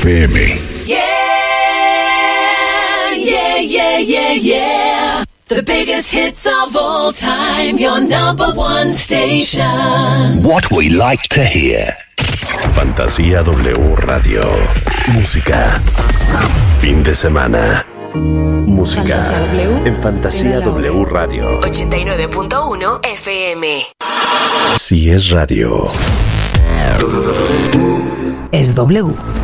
FM. Yeah, yeah, yeah, yeah, yeah. The biggest hits of all time, your number one station. What we like to hear. Fantasía W Radio. Música. Fin de semana. Música. Fantasía W. En Fantasía W Radio. 89.1 FM. Si es radio. Es W.